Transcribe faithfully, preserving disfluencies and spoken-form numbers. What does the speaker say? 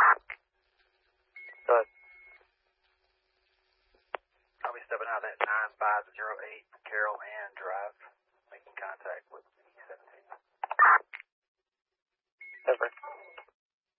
But I'll be stepping out at nine five zero eight Carroll Ann Drive, making contact with